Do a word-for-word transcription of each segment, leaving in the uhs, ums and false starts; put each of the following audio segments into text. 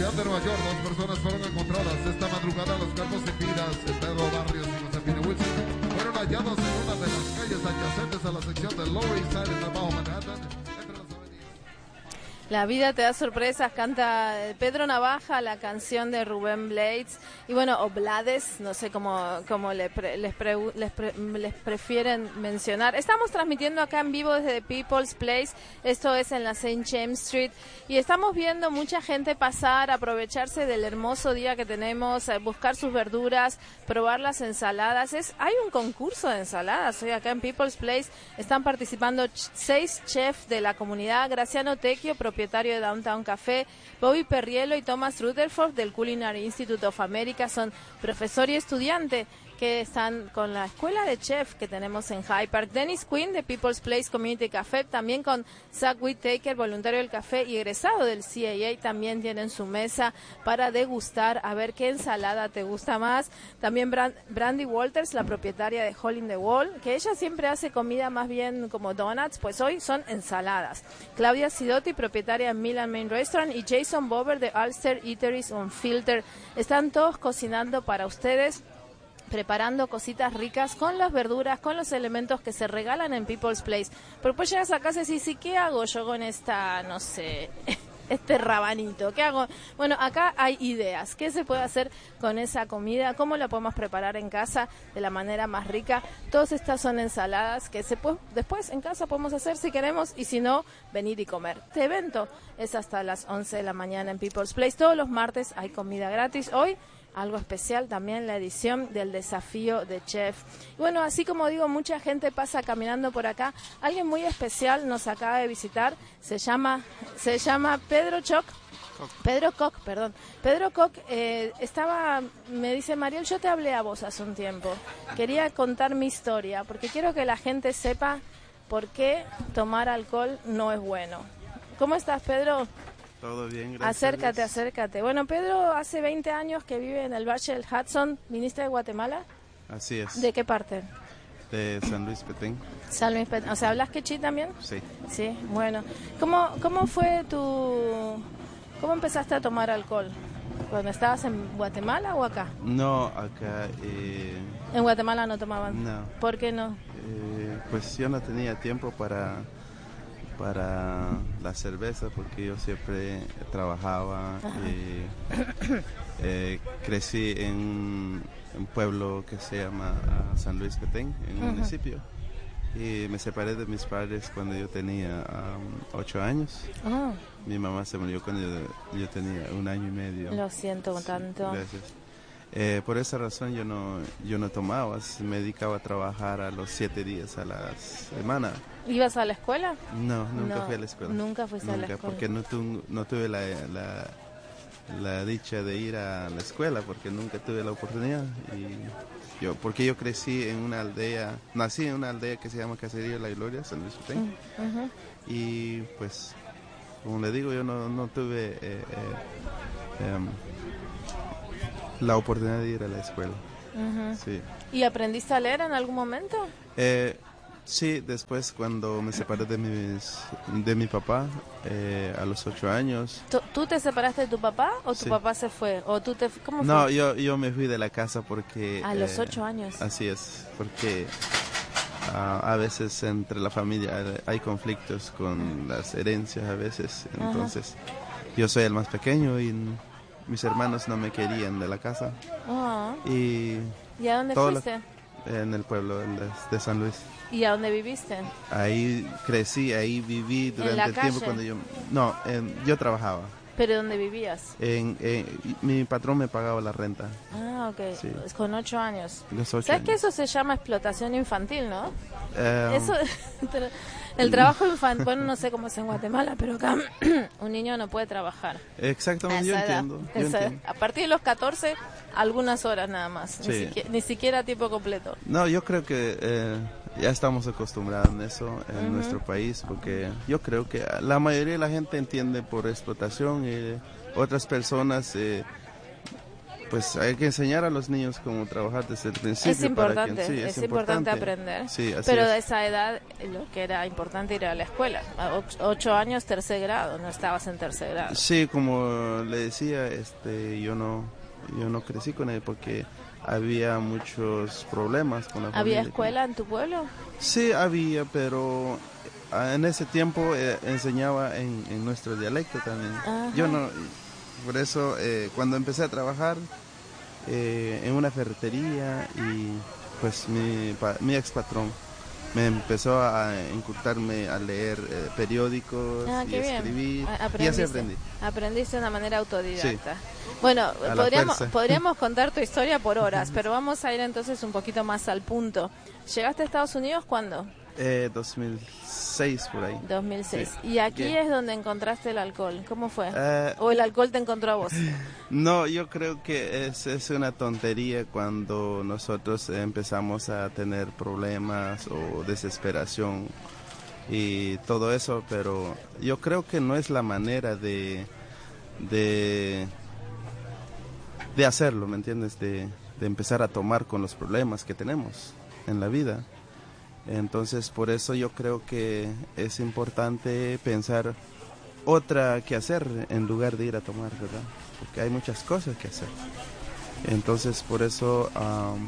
ciudad de Nueva York, dos personas fueron encontradas esta madrugada. Los cuerpos sin vidas de Pedro Barrios y Josefina Wilson fueron hallados en una de las calles adyacentes a la sección de Lower East Side en el Bajo Manhattan. La vida te da sorpresas, canta Pedro Navaja, la canción de Rubén Blades, y bueno, o Blades, no sé cómo, cómo le pre, les, pre, les, pre, les prefieren mencionar. Estamos transmitiendo acá en vivo desde People's Place, esto es en la Saint James Street, y estamos viendo mucha gente pasar, aprovecharse del hermoso día que tenemos, buscar sus verduras, probar las ensaladas. Es, hay un concurso de ensaladas, hoy acá en People's Place están participando ch- seis chefs de la comunidad: Graciano Tecchio, propietario de Downtown Café, Bobby Perriello y Thomas Rutherford del Culinary Institute of America. Son profesor y estudiante que están con la escuela de chef que tenemos en Hyde Park. Dennis Quinn de People's Place Community Café, también con Zach Whittaker, voluntario del café y egresado del C A A, también tienen su mesa para degustar, a ver qué ensalada te gusta más. También Brand- Brandy Walters, la propietaria de Hole in the Wall, que ella siempre hace comida más bien como donuts, pues hoy son ensaladas. Claudia Sidotti, propietaria de Milan Main Restaurant, y Jason Bober de Ulster Eateries on Filter. Están todos cocinando para ustedes, preparando cositas ricas con las verduras, con los elementos que se regalan en People's Place. Pero después llegas a casa y dices, ¿y qué hago yo con esta, no sé, este rabanito? ¿Qué hago? Bueno, acá hay ideas. ¿Qué se puede hacer con esa comida? ¿Cómo la podemos preparar en casa de la manera más rica? Todas estas son ensaladas que se puede, después en casa podemos hacer si queremos, y si no, venir y comer. Este evento es hasta las once de la mañana en People's Place. Todos los martes hay comida gratis. Hoy algo especial también, la edición del desafío de chef. Y bueno, así como digo, mucha gente pasa caminando por acá. Alguien muy especial nos acaba de visitar, se llama se llama Pedro Choc. Pedro Koch, perdón. Pedro Koch eh, estaba, me dice, Mariel, yo te hablé a vos hace un tiempo. Quería contar mi historia, porque quiero que la gente sepa por qué tomar alcohol no es bueno. ¿Cómo estás, Pedro? Todo bien, gracias. Acércate, acércate. Bueno, Pedro, hace veinte años que vive en el Valle del Hudson. ¿Viniste de Guatemala? Así es. ¿De qué parte? De San Luis Petén. San Luis Petén. O sea, ¿hablas quechí también? Sí. Sí, bueno. ¿Cómo, cómo fue tu... ¿Cómo empezaste a tomar alcohol? ¿Cuando estabas en Guatemala o acá? No, acá... Eh, ¿En Guatemala no tomaban? No. ¿Por qué no? Eh, pues yo no tenía tiempo para... para la cerveza, porque yo siempre trabajaba, eh, eh, crecí en un pueblo que se llama San Luis Petén, en un uh-huh. municipio, y me separé de mis padres cuando yo tenía um, ocho años. Uh-huh. Mi mamá se murió cuando yo, yo tenía un año y medio. Lo siento sí, tanto. Gracias. Eh, por esa razón yo no yo no tomaba, me dedicaba a trabajar a los siete días a la semana. ¿Ibas a la escuela? No, nunca no, fui a la escuela. Nunca fuiste nunca, a la escuela. Porque no, tu, no tuve la, la, la dicha de ir a la escuela, porque nunca tuve la oportunidad. Y yo, porque yo crecí en una aldea, nací en una aldea que se llama Caserío La Gloria, San Luis Petén. Uh-huh. Y pues, como le digo, yo no, no tuve... Eh, eh, um, la oportunidad de ir a la escuela. Uh-huh. Sí. ¿Y aprendiste a leer en algún momento? Eh, sí, después cuando me separé de, mis, de mi papá eh, a los ocho años. ¿Tú, ¿Tú te separaste de tu papá o tu sí. papá se fue? ¿O tú te, ¿Cómo no, fue? yo, yo me fui de la casa porque... ¿A los eh, ocho años? Así es, porque uh, a veces entre la familia hay conflictos con uh-huh. las herencias a veces. Entonces uh-huh. yo soy el más pequeño y... mis hermanos no me querían de la casa. Oh. Y, ¿Y a dónde fuiste? La, en el pueblo de, de San Luis. ¿Y a dónde viviste? Ahí crecí, ahí viví durante ¿En la el calle? tiempo cuando yo... No, en, yo trabajaba. ¿Pero dónde vivías? En, en, mi patrón me pagaba la renta. Ah, ok. Sí. Con ocho años. Los ocho ¿Sabes años. que eso se llama explotación infantil, no? Um, eso... El trabajo infantil, bueno, no sé cómo es en Guatemala, pero acá un niño no puede trabajar. Exactamente, yo entiendo, yo entiendo. A partir de los catorce, algunas horas nada más, sí. ni, siquiera, ni siquiera a tiempo completo. No, yo creo que eh, ya estamos acostumbrados en eso en uh-huh. nuestro país, porque yo creo que la mayoría de la gente entiende por explotación y otras personas... Eh, pues hay que enseñar a los niños cómo trabajar desde el principio. Es importante, para que, sí, es, es importante, importante aprender. Sí, así Pero es. de esa edad lo que era importante ir a la escuela. A och- ocho años, tercer grado, no estabas en tercer grado. Sí, como le decía, este, yo no, yo no crecí con él porque había muchos problemas con la familia. ¿Había escuela en tu pueblo? Sí, había, pero ah, en ese tiempo eh, enseñaba en, en nuestro dialecto también. Ajá. Yo no, por eso eh, cuando empecé a trabajar eh, en una ferretería y pues mi, pa- mi ex patrón me empezó a inculcarme a leer eh, periódicos Ah, y qué bien. escribir A- y así aprendiste. aprendí. Aprendiste de una manera autodidacta. Bueno, A la podríamos, fuerza. podríamos contar tu historia por horas, pero vamos a ir entonces un poquito más al punto. ¿Llegaste a Estados Unidos cuándo? Eh, dos mil seis por ahí. dos mil seis. Sí. Y aquí Bien. es donde encontraste el alcohol. ¿Cómo fue? Eh, ¿O el alcohol te encontró a vos? No, yo creo que es, es una tontería cuando nosotros empezamos a tener problemas o desesperación y todo eso, pero yo creo que no es la manera de de, de hacerlo, ¿me entiendes? De, de empezar a tomar con los problemas que tenemos en la vida. Entonces, por eso yo creo que es importante pensar otra que hacer en lugar de ir a tomar, ¿verdad? Porque hay muchas cosas que hacer. Entonces, por eso um,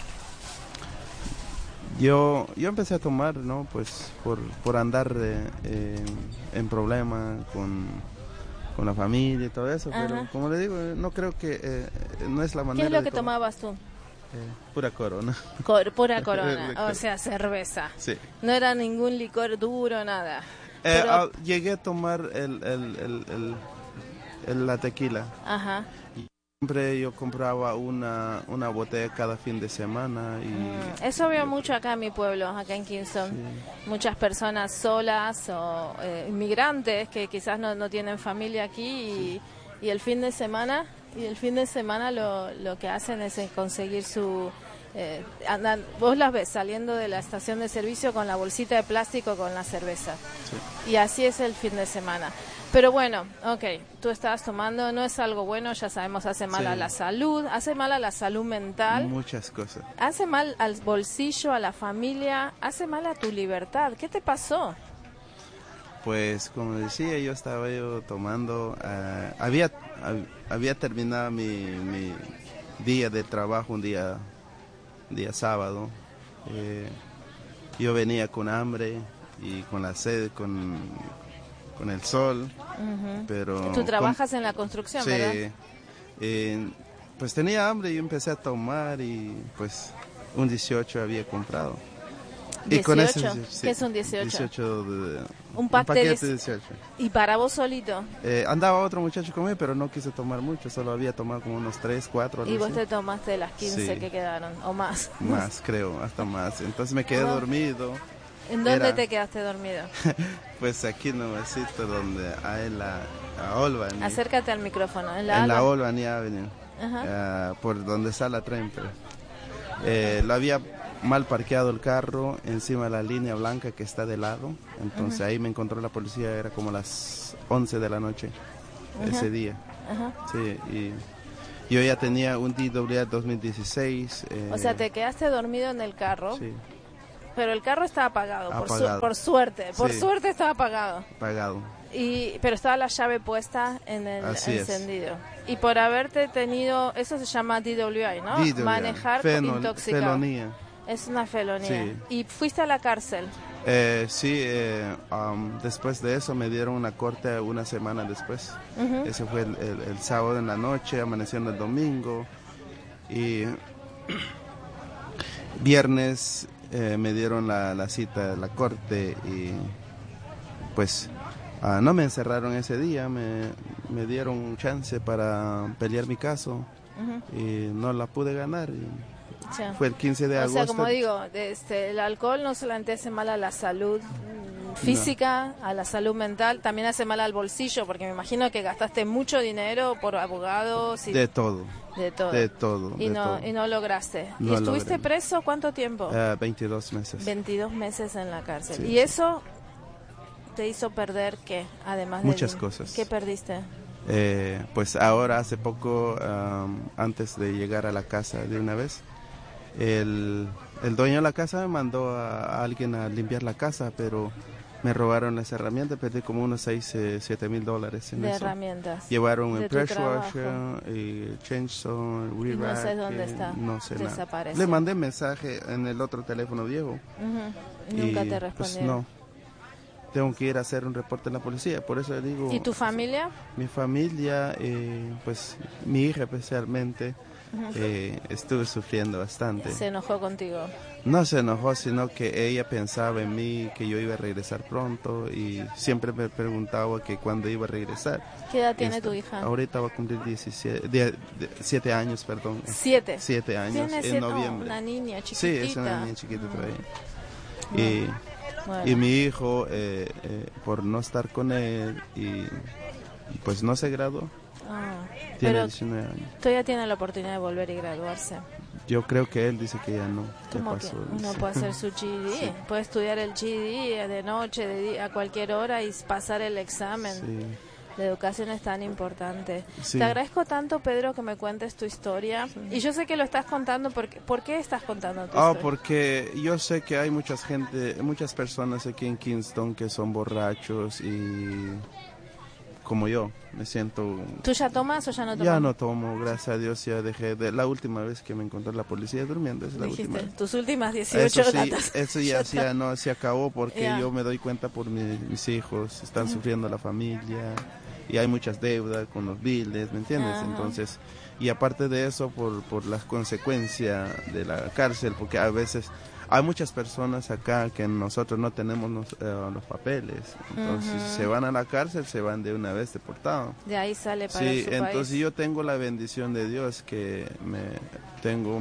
yo yo empecé a tomar, ¿no? Pues por, por andar eh, eh, en problema con, con la familia y todo eso. Ajá. Pero como le digo, no creo que eh, no es la ¿Qué manera es lo de que tomar. tomabas tú? Eh, pura corona. Cor- pura corona, Licor. o sea, cerveza. Sí. No era ningún licor duro, nada. Eh, Pero- ah, llegué a tomar el, el, el, el- el- la tequila. Ajá. Siempre yo compraba una, una botella cada fin de semana. Y, Mm, Eso veo mucho acá en mi pueblo, acá en Kingston. Sí. Muchas personas solas o eh, inmigrantes que quizás no, no tienen familia aquí y, y el fin de semana y el fin de semana lo, lo que hacen es eh, conseguir su eh, andan, vos las ves saliendo de la estación de servicio con la bolsita de plástico con la cerveza. Sí. Y así es el fin de semana. Pero bueno, ok, tú estabas tomando, no es algo bueno, ya sabemos, hace mal Sí. a la salud, hace mal a la salud mental. Muchas cosas. Hace mal al bolsillo, a la familia, hace mal a tu libertad. ¿Qué te pasó? Pues como decía, yo estaba yo tomando, ah, había, hab- había terminado mi, mi día de trabajo, un día, día sábado. Eh, yo venía con hambre y con la sed, con, con el sol, Ujú. pero... Tú trabajas en la construcción, Sí, ¿verdad? eh, pues tenía hambre y empecé a tomar y pues un dieciocho había comprado. Y con ese, dieciocho. sí, ¿Qué es un dieciocho? dieciocho de, Un pack de paquete diez- de dieciocho. ¿Y para vos solito? Eh, andaba otro muchacho conmigo, pero no quise tomar mucho, solo había tomado como unos tres, cuatro. Y algo vos así. te tomaste las quince Sí. que quedaron, o más. Más, creo, hasta más. Entonces me quedé Ah. dormido, ¿En dónde Era- te quedaste dormido? pues aquí nuevecito donde hay la, la Albany, Acércate al micrófono. En la, en la Alba. Albany Avenue, Ajá. ah, por donde está la tren. Pero, eh, lo había mal parqueado el carro encima de la línea blanca que está de lado, entonces ahí me encontró la policía, era como las once de la noche ese día. Ajá. Sí, y yo ya tenía un D W A dos mil dieciséis. eh, O sea, te quedaste dormido en el carro, Sí, pero el carro estaba apagado, por, su- Apagado. por suerte. Por Sí. suerte estaba apagado. pagado. Y, pero estaba la llave puesta en el Así es. encendido. Y por haberte tenido, eso se llama D W I, ¿no? D W A, Manejar fenol- intoxicado. felonía. Es una felonía. Sí. Y fuiste a la cárcel. Eh, sí, eh, um, después de eso me dieron una corte una semana después. Ujú. Ese fue el, el- el sábado en la noche, amaneciendo el domingo. Y viernes eh, me dieron la, la cita de la corte y pues ah, no me encerraron ese día, me, me dieron un chance para pelear mi caso Ujú. y no la pude ganar. Y O sea, fue el quince de o agosto. sea, como digo, este, el alcohol no solamente hace mal a la salud mm, física, a la salud mental, también hace mal al bolsillo, porque me imagino que gastaste mucho dinero por abogados y De todo, de todo. de todo. y, de no, todo. y no lograste. No ¿Y estuviste logré. preso cuánto tiempo? Eh, veintidós meses. veintidós meses en la cárcel. Sí, ¿Y sí. eso te hizo perder qué? Además de Muchas din- cosas. ¿Qué perdiste? Eh, pues ahora hace poco, um, antes de llegar a la casa de una vez, el, el dueño de la casa me mandó a, a alguien a limpiar la casa, pero me robaron las herramientas, perdí como unos seis, siete mil dólares en de eso. herramientas. Llevaron de el tu pressure trabajo. washer, y chainsaw, Y no re-rack, sé dónde eh, está. no sé nada. Desapareció. Le mandé mensaje en el otro teléfono viejo. Uh-huh. Nunca y, te pues, respondieron. no. Tengo que ir a hacer un reporte en la policía, por eso digo... ¿Y tu familia? Mi familia, eh, pues mi hija especialmente, Uh-huh. eh, estuve sufriendo bastante. Se enojó contigo. No se enojó, sino que ella pensaba en mí, que yo iba a regresar pronto y siempre me preguntaba que cuándo iba a regresar. ¿Qué edad tiene Esta, tu hija? Ahorita va a cumplir diecisiete, die, die, siete años, perdón. ¿Siete? Siete años, ¿Tiene en siete? noviembre. Oh, una niña chiquitita. Sí, es una niña chiquita Mm. todavía. Bueno. Y, Bueno. y mi hijo, eh, eh, por no estar con él, y pues no se graduó. Ah, Tiene pero diecinueve años. todavía tiene la oportunidad de volver y graduarse. Yo creo que él dice que ya no. Ya ¿Cómo que pasó, uno dice. puede hacer su G E D? Sí. Puede estudiar el G E D de noche, de día, a cualquier hora y pasar el examen. Sí. La educación es tan importante. Sí. Te agradezco tanto, Pedro, que me cuentes tu historia. Y yo sé que lo estás contando porque... ¿Por qué estás contando tu Ah, historia? porque yo sé que hay muchas gente, muchas personas aquí en Kingston que son borrachos y como yo, me siento... ¿Tú ya tomas o ya no tomas? Ya no tomo, gracias a Dios ya dejé. De, la última vez que me encontró la policía durmiendo es la Dijiste, última vez. tus últimas dieciocho Eso sí, latas. eso ya, sí, ya no se acabó porque Ya. yo me doy cuenta por mi- mis hijos, están sufriendo la familia y hay muchas deudas con los biles, ¿me entiendes? Ajá. Entonces, y aparte de eso, por, por las consecuencias de la cárcel, porque a veces hay muchas personas acá que nosotros no tenemos los, eh, los papeles, entonces Ujú. si se van a la cárcel, se van de una vez deportados. De ahí sale para Sí, su entonces país. yo tengo la bendición de Dios que me tengo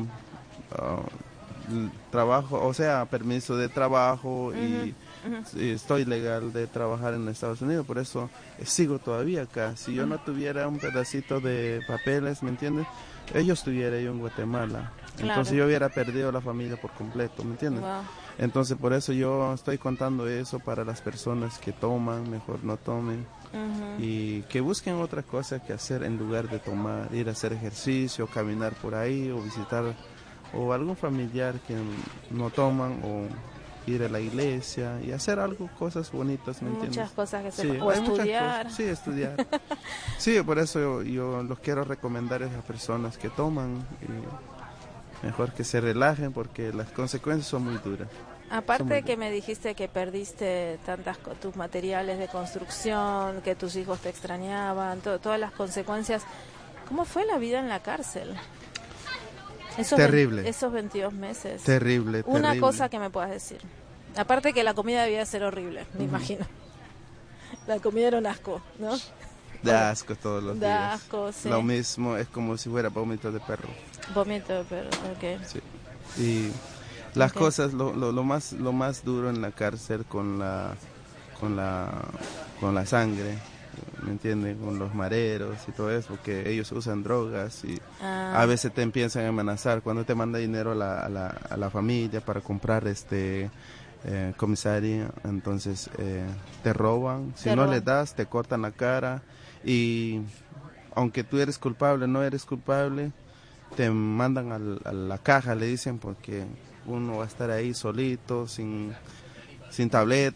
uh, l- trabajo, o sea, permiso de trabajo y, Ujú. y estoy legal de trabajar en Estados Unidos, por eso eh, sigo todavía acá. Si yo no tuviera un pedacito de papeles, ¿me entiendes? Ellos estuviera yo en Guatemala. Claro. Entonces yo hubiera perdido la familia por completo, ¿me entiendes? Wow. Entonces por eso yo estoy contando eso para las personas que toman, mejor no tomen Ujú. y que busquen otra cosa que hacer en lugar de tomar, ir a hacer ejercicio, caminar por ahí o visitar o algún familiar que no toman o ir a la iglesia y hacer algo, cosas bonitas, ¿me entiendes? Muchas cosas que se Sí, pueden. O hay muchas estudiar. cosas. Sí, estudiar. Sí, por eso yo, yo los quiero recomendar a esas personas que toman y mejor que se relajen porque las consecuencias son muy duras. Aparte Son de muy que me dijiste que perdiste tantas co- tus materiales de construcción, que tus hijos te extrañaban, to- todas las consecuencias. ¿Cómo fue la vida en la cárcel? Esos Terrible. vein- esos veintidós meses. Terrible, Una terrible. cosa que me puedas decir. Aparte que la comida debía ser horrible, me Ujú. imagino. La comida era un asco, ¿no? Da asco todos los Da días. asco, sí. Lo mismo, es como si fuera vómito de perro. Vómito, pero ok. Sí. Y las Ok. cosas, lo, lo, lo más lo más duro en la cárcel con la con la con la sangre, ¿me entiendes? Con los mareros y todo eso, porque ellos usan drogas y Ah, a veces te empiezan a amenazar cuando te manda dinero a la, a la, a la familia para comprar este eh, comisaría, entonces eh, te roban, si Te no roban. le das te cortan la cara y aunque tú eres culpable, no eres culpable, te mandan al- a la caja, le dicen, porque uno va a estar ahí solito, sin, sin tableta.